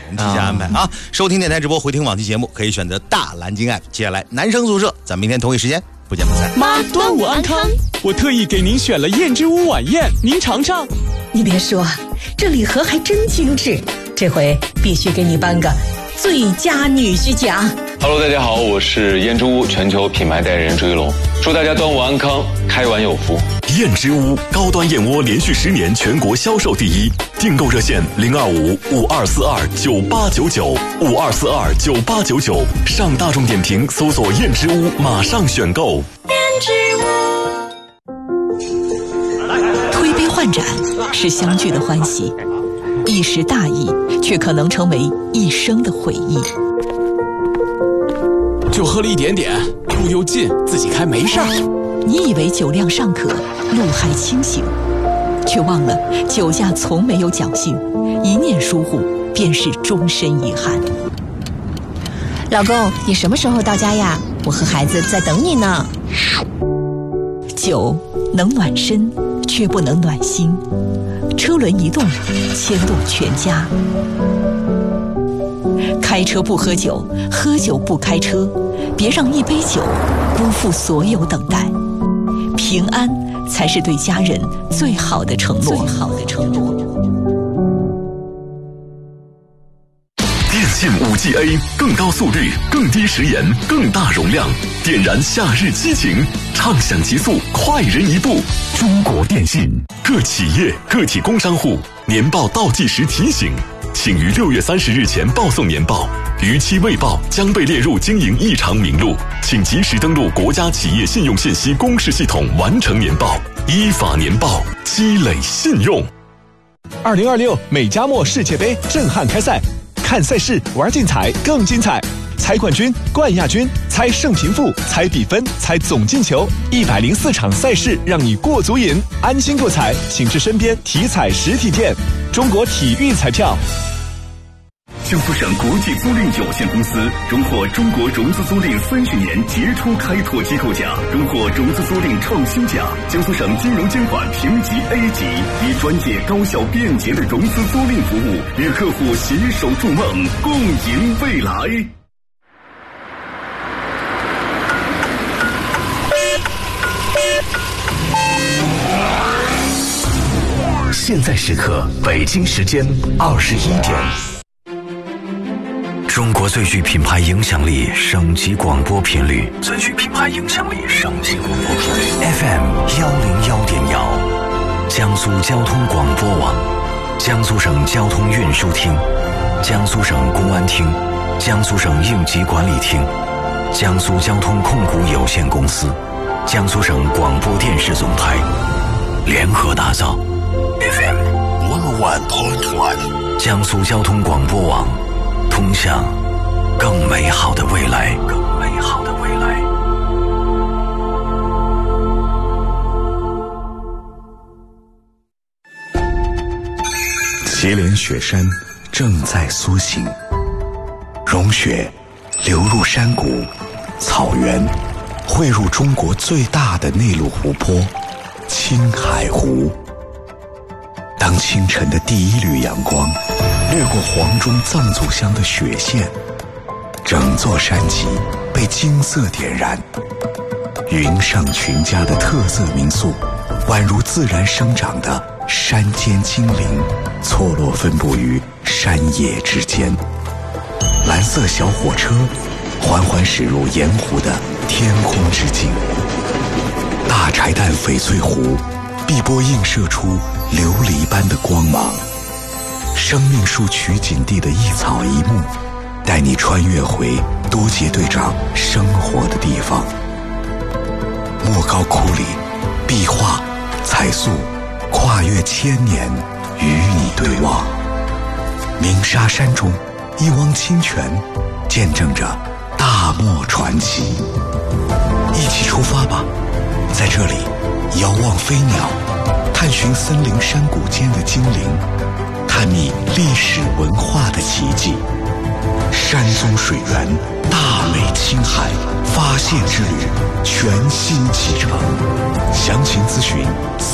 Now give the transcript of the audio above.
我们提前安排啊。收听电台直播，回听往期节目，可以选择大蓝鲸 app。接下来男生宿舍，咱们明天同一时间不见不散。 妈，端午安康！我特意给您选了燕之屋晚宴，您尝尝。 你别说，这礼盒还真精致，这回必须给你颁个最佳女婿奖。 Hello， 大家好，我是燕之屋全球品牌代言人朱一龙，祝大家端午安康，开碗有福。 燕之屋高端燕窝连续10年全国销售第一，订购热线025-5242-9899，5242-9899，上大众点评搜索燕之屋，马上选购。 燕之屋。 推杯换盏是相聚的欢喜，一时大意却可能成为一生的回忆。 就喝了一点点，路又近，自己开没事儿。 你以为酒量尚可，路还清醒，却忘了酒驾从没有侥幸，一念疏忽便是终身遗憾。 老公，你什么时候到家呀？我和孩子在等你呢。 酒能暖身，却不能暖心。车轮一动，牵动全家。开车不喝酒，喝酒不开车，别让一杯酒辜负所有等待。平安才是对家人最好的承诺。 电信5G A， 更高速率，更低时延，更大容量，点燃夏日激情，畅享极速，快人一步。中国电信各企业、个体工商户年报倒计时提醒，请于6月30日前报送年报，逾期未报将被列入经营异常名录，请及时登录国家企业信用信息公示系统完成年报，依法年报，积累信用。 2026美加墨世界杯震撼开赛，看赛事，玩竞彩更精彩。猜冠军、冠亚军，猜胜平负，猜比分，猜总进球，104场赛事让你过足瘾，安心购彩，请至身边体彩实体店。中国体育彩票。 江苏省国际租赁有限公司荣获中国融资租赁30年杰出开拓机构奖，荣获融资租赁创新奖。江苏省金融监管评级 A 级，以专业、高效、便捷的融资租赁服务，与客户携手筑梦，共赢未来。现在时刻，北京时间21点。中国最具品牌影响力省级广播频率，最具品牌影响力省级广播频率 FM 101.1，江苏交通广播网，江苏省交通运输厅，江苏省公安厅，江苏省应急管理厅，江苏交通控股有限公司，江苏省广播电视总台联合打造 FM 101.1，江苏交通广播网，通向更美好的未来，更美好的未来。祁连雪山正在苏醒，融雪流入山谷、草原，汇入中国最大的内陆湖泊青海湖。当清晨的第一缕阳光掠过黄钟藏族乡的雪线，整座山脊被金色点燃。云上群家的特色民宿，宛如自然生长的山间精灵，错落分布于山野之间。蓝色小火车缓缓驶入盐湖的天空之境，大柴旦翡翠湖碧波映射出琉璃般的光芒。生命树取景地的一草一木，带你穿越回多杰队长生活的地方。莫高窟里，壁画、彩塑跨越1000年，与你对望。鸣沙山中，一汪清泉见证着大漠传奇。一起出发吧，在这里遥望飞鸟，探寻森林山谷间的精灵，探秘历史文化的奇迹。山中水源，大美青海发现之旅全新启程，详情咨询